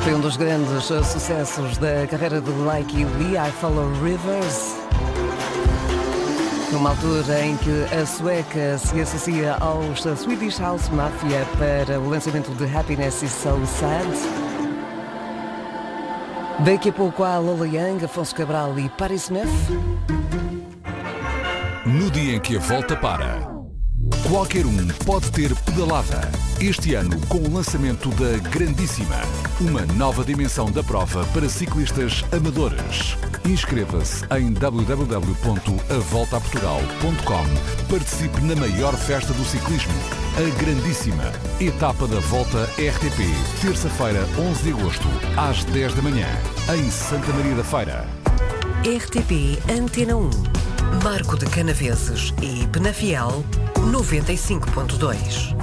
Foi um dos grandes sucessos da carreira de Like Lee, I Follow Rivers. Numa altura em que a sueca se associa aos Swedish House Mafia para o lançamento de Happiness is So Sad. Daqui a pouco há Lola Young, Afonso Cabral e Patti Smith. No dia em que a volta para, qualquer um pode ter pedalada. Este ano, com o lançamento da Grandíssima, uma nova dimensão da prova para ciclistas amadores. Inscreva-se em www.avoltaportugal.com. Participe na maior festa do ciclismo, a Grandíssima. Etapa da Volta RTP, terça-feira, 11 de agosto, às 10 da manhã, em Santa Maria da Feira. RTP Antena 1, Marco de Canaveses e Penafiel 95.2.